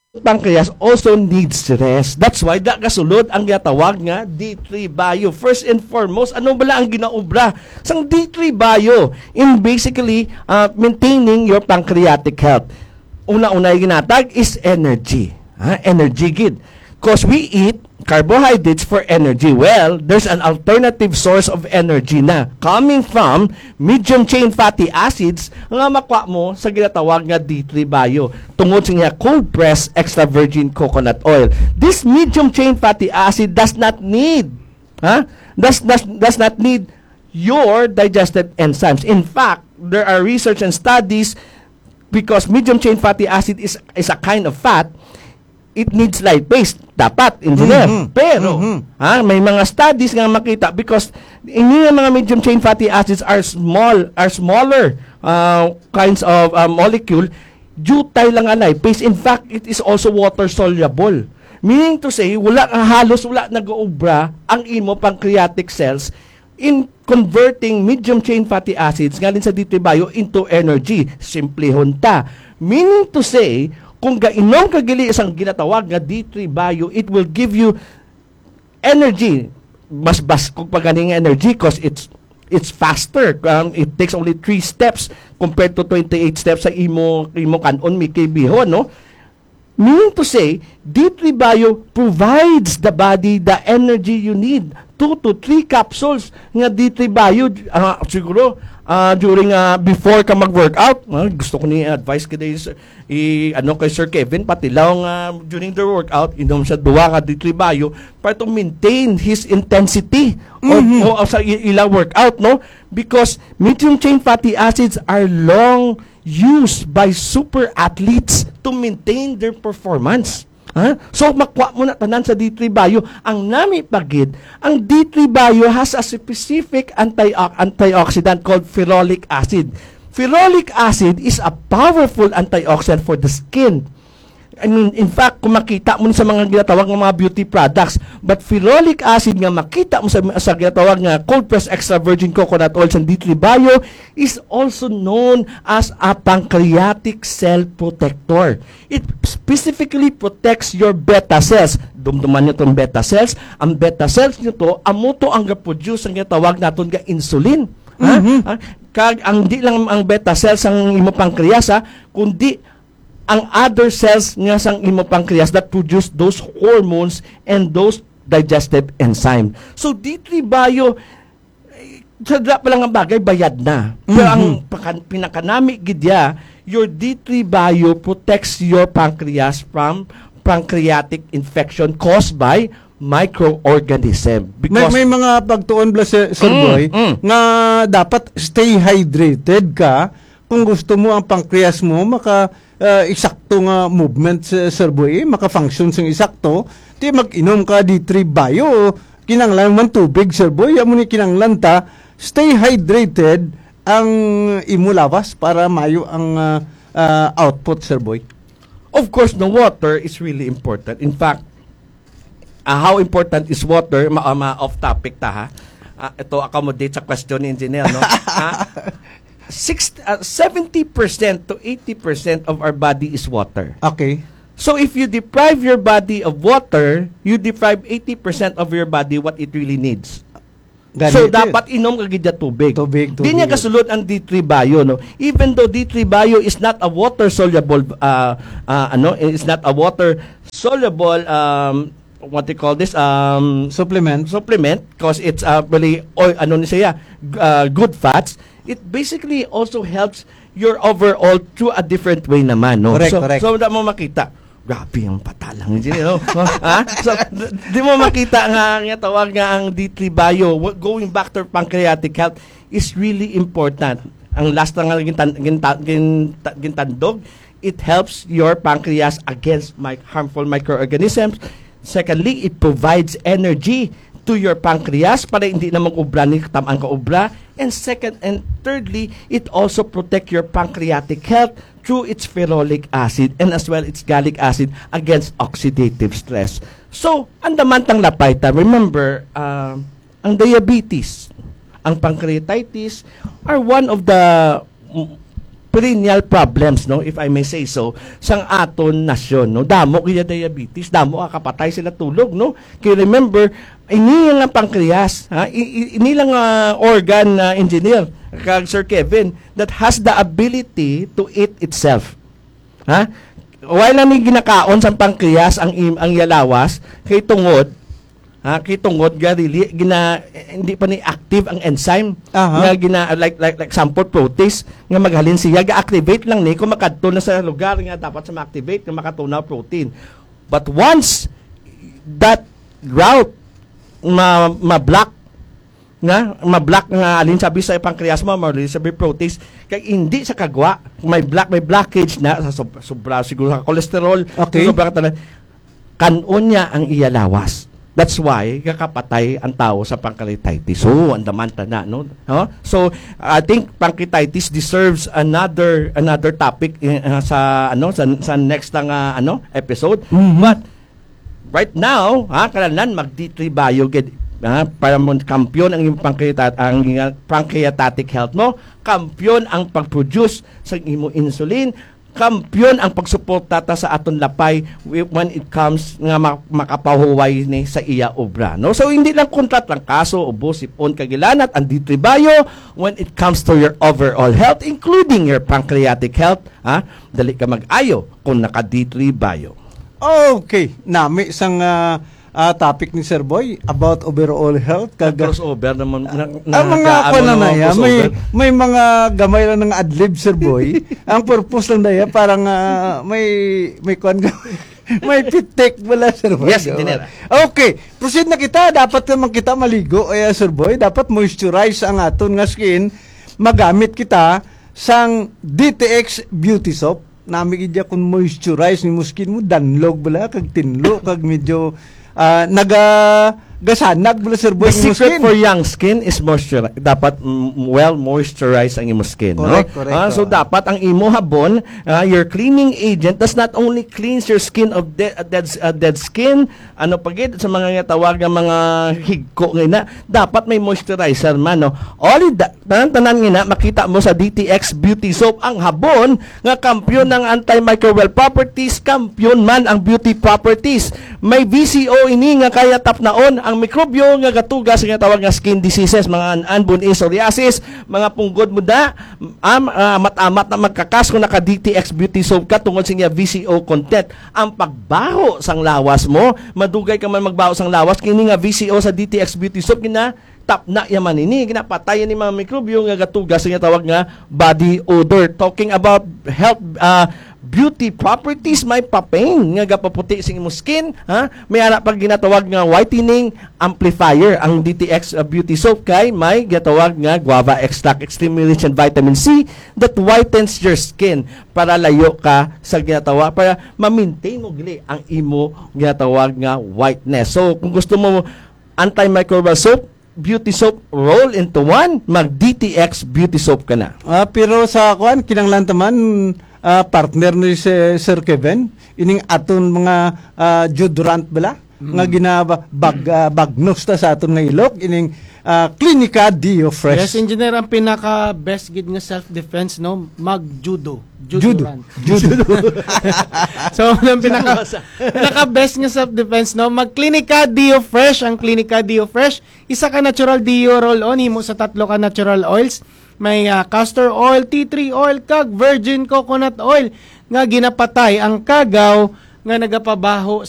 pancreas also needs rest. That's why kasulod ang ginatawag nga D3 Bio. First and foremost, ano bala ang ginaobra sang D3 Bio in basically maintaining your pancreatic health? Una-una yung ginatag is energy. Energy gid. Because we eat carbohydrates for energy. Well, there's an alternative source of energy na coming from medium chain fatty acids nga makuha mo sa ginatawag nga D3 Bio tungod sa nga cold pressed extra virgin coconut oil. This medium chain fatty acid does not need does not need your digestive enzymes. In fact, there are research and studies because medium chain fatty acid is a kind of fat. It needs lipase. Dapat, engineer. Pero, may mga studies nga makita because ini mga medium chain fatty acids are smaller kinds of molecule due tayo lang ang lipase. In fact, it is also water soluble. Meaning to say, halos wala nag-uubra ang imo pancreatic cells in converting medium chain fatty acids galing sa D3 Bio into energy. Simple hunta. Meaning to say, kung gainom kagili isang ginatawag nga D3 Bio, it will give you energy. Bas kung paganing energy because it's faster. It takes only 3 steps compared to 28 steps sa imo kanon mi kibihon, no? Meaning to say, D3 Bio provides the body the energy you need. 2 to 3 capsules nga D3 Bio siguro during before ka mag-workout. Gusto ko ni advice kay Sir Kevin patilaw during the workout inom sa duwa ka D3 Bio para to maintain his intensity o sa ila workout, no? Because medium chain fatty acids are long used by super athletes to maintain their performance. So, makuha mo na tanan sa D3 Bio. Ang nami pagid, ang D3 Bio has a specific antioxidant called ferulic acid. Ferulic acid is a powerful antioxidant for the skin. In fact, kung makita mo sa mga ginatawag ng mga beauty products, but ferulic acid nga makita mo sa ginatawag nga cold pressed extra virgin coconut oil sa D3 Bio is also known as a pancreatic cell protector. It specifically protects your beta cells. Dumduman nyo itong beta cells. Ang beta cells nyo to, amo to ang produce ang ginatawag natin nga insulin. Ang di lang ang beta cells ang imo pancreas, kundi ang other cells nga sang imo pancreas that produce those hormones and those digestive enzyme. So D3 Bio sadra pa lang ang bagay bayad na. Pero ang pinakanami gidya, your D3 Bio protects your pancreas from pancreatic infection caused by microorganism. Because may mga pagtuon bla Sir Boy nga dapat stay hydrated ka kung gusto mo ang pancreas mo eksakto nga movement sa Sir Boy, maka-function sing eksakto, di mag-inom ka D3 Bio, kinanglan man tubig Sir Boy, amo ni kinanglan ta, stay hydrated ang imulawas para mayo ang output Sir Boy. Of course, the water is really important. In fact, how important is water? Off topic ta ha. Ito accommodate sa question ni engineer, no? 70% to 80% of our body is water. Okay. So if you deprive your body of water, you deprive 80% of your body what it really needs. So dapat inom ka gid tubig. Di niya kasulod ang D3 Bio, no. Even though D3 Bio is not a water soluble is not a water soluble what they call this supplement because it's really good fats. It basically also helps your overall through a different way naman, no? Correct. So da mo makita, grabe ang patalang, no? So di mo makita nga tawag nga ang D3 Bio. Going back to pancreatic health is really important. Ang last na gintandog, it helps your pancreas against harmful microorganisms. Secondly, it provides energy to your pancreas para hindi na mag-ubra ni tamaan ka ubra. And second and thirdly, it also protect your pancreatic health through its ferulic acid and as well its gallic acid against oxidative stress. So, andamantang lapayta, remember, ang diabetes, ang pancreatitis are one of the perennial problems, no, if I may say so, sang aton nasyon, no. Damo kaya diabetes, damo kapatay sila tulog, no. Kaya remember, ini lang pancreas, ha? Ini lang organ engineer, kag Sir Kevin, that has the ability to eat itself. Ha? Wala ni ginakaon sa pancreas ang yalawas kay tungod, kay tungod hindi pa ni active ang enzyme nga like sample protease nga maghalin siya ga-activate lang ni kung makadto na sa lugar nga dapat sa ma-activate nga makatunaw protein. But once that route ma-block nga alin sabi sa pancreas mo, alin sabi protease, kay hindi sa kagwa, may blockage na sa sobra siguro sa cholesterol, sobra kanon niya ang iyalawas. That's why kakapatay ang tao sa pancreatitis. So, andaman na, no? So, I think pancreatitis deserves another topic sa next episode. Mm-hmm. But right now, kanalan mag-D3 bio para mo kampiyon ang iyong pancreatic health mo, kampiyon ang pag-produce sa imo insulin, kampiyon ang pagsuporta sa aton lapay when it comes nga makapahuway ni sa iya obra, no? So hindi lang kontrat lang kaso ubo sipon kagilanat ang D3 bio when it comes to your overall health including your pancreatic health, dali ka mag-ayo kung naka D3 bio. Okay, nami isang topic ni Sir Boy about overall health. Crossover naman. Mga may mga gamay lang ng adlib, Sir Boy. Ang purpose lang na yan, parang may pitik wala, Sir Boy. Yes, dinera. Okay, proceed na kita. Dapat naman kita maligo, Sir Boy. Dapat moisturize ang aton nga skin. Magamit kita sang DTX Beauty Soap. Nami idya kung moisturize ni mo skin mo, danlog bala, kag tinlo, kag medyo gasanag bala, Sir Boy. The secret for young skin is moisturize. Dapat well moisturize ang imo skin, correct, no? Correct. So dapat ang imo habon, your cleaning agent does not only cleanse your skin of dead skin, pagid sa mga tawag nga mga higko nga dapat may moisturizer man, no? Only tanan nga makita mo sa DTX Beauty Soap ang habon nga kampiyon ng antimicrobial properties, kampiyon man ang beauty properties. May VCO ini nga kaya tapnaon ang mikrobyo nga gatugas nga tawag nga skin diseases, mga anbon psoriasis, mga punggod muda, amat-amat na magkakas kung naka DTX Beauty Soap ka tungod sa nga VCO content. Ang pagbaho sang lawas mo, madugay ka man magbaho sang lawas, kini nga VCO sa DTX Beauty Soap tapna yaman ini ginapatayan ni mga mikrobyo nga gatugas nga tawag nga body odor. Talking about health beauty properties, may papain nga gapaputi sa imong skin, may ana pag ginatawag nga whitening amplifier ang DTX Beauty Soap kay may ginatawag nga guava extract, stimulates vitamin C that whitens your skin para layo ka sa ginatawag, para ma-maintain mo gili ang imo ginatawag nga whiteness. So kung gusto mo antimicrobial soap, beauty soap, roll into one, mag-DTX Beauty Soap ka na. Pero sa kinanglan taman, partner ni Sir Kevin, ining aton mga deodorant bala, nga bagnos ta sa aton nga ilok, ining Clinica Dio Fresh. Yes, engineer, ang pinaka-best gid nga self-defense, no? Mag-judo. Judo. So, ang pinaka-best nga self-defense, no? Mag-Clinica Dio Fresh. Ang Clinica Dio Fresh, isa ka natural Dio roll-on, himo sa 3 ka natural oils. May castor oil, tea tree oil, kag virgin coconut oil nga ginapatay ang kagaw nga nagapabaho